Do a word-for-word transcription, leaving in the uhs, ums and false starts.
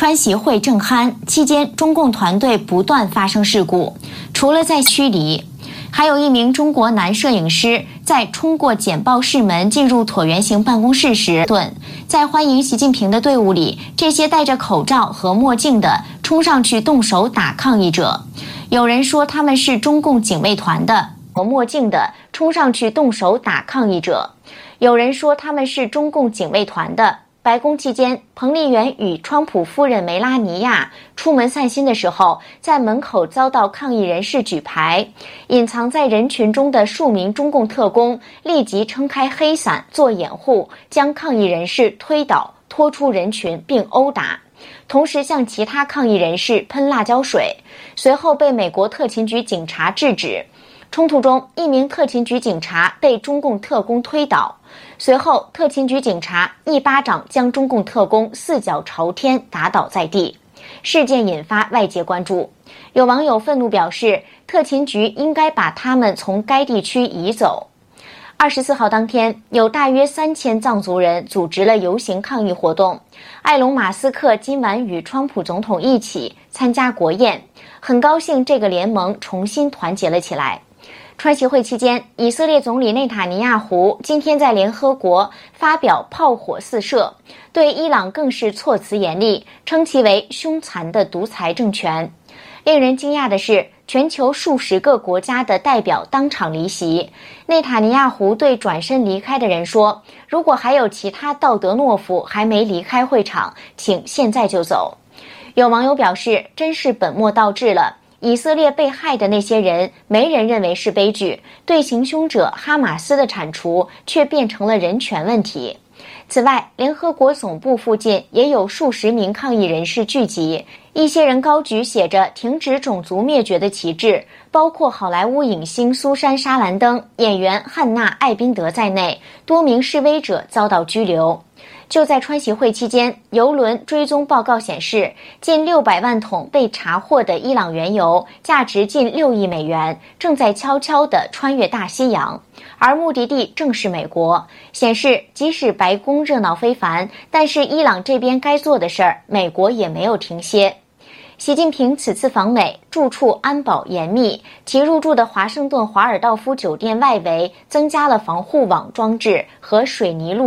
川习会正酣期间，中共团队不断发生事故，除了在驱离，还有一名中国男摄影师在冲过简报室门进入椭圆形办公室时，在欢迎习近平的队伍里，这些戴着口罩和墨镜的冲上去动手打抗议者。有人说他们是中共警卫团的，和墨镜的冲上去动手打抗议者。有人说他们是中共警卫团的。白宫期间，彭丽媛与川普夫人梅拉尼亚出门散心的时候，在门口遭到抗议人士举牌，隐藏在人群中的数名中共特工立即撑开黑伞做掩护，将抗议人士推倒，拖出人群并殴打，同时向其他抗议人士喷辣椒水，随后被美国特勤局警察制止。冲突中，一名特勤局警察被中共特工推倒，随后特勤局警察一巴掌将中共特工四脚朝天打倒在地。事件引发外界关注，有网友愤怒表示，特勤局应该把他们从该地区移走。二十四号当天，有大约三千藏族人组织了游行抗议活动。埃隆·马斯克今晚与川普总统一起参加国宴，很高兴这个联盟重新团结了起来。川习会期间，以色列总理内塔尼亚胡今天在联合国发表炮火四射，对伊朗更是措辞严厉，称其为凶残的独裁政权。令人惊讶的是，全球数十个国家的代表当场离席。内塔尼亚胡对转身离开的人说，如果还有其他道德懦夫还没离开会场，请现在就走。有网友表示，真是本末倒置了，以色列被害的那些人没人认为是悲剧，对行凶者哈马斯的铲除却变成了人权问题。此外，联合国总部附近也有数十名抗议人士聚集，一些人高举写着停止种族灭绝的旗帜，包括好莱坞影星苏珊·莎兰登、演员汉娜·艾宾德在内，多名示威者遭到拘留。就在川习会期间，油轮追踪报告显示，近六百万桶被查获的伊朗原油价值近六亿美元，正在悄悄地穿越大西洋，而目的地正是美国。显示即使白宫热闹非凡，但是伊朗这边该做的事儿，美国也没有停歇。习近平此次访美，住处安保严密，其入住的华盛顿华尔道夫酒店外围增加了防护网装置和水泥路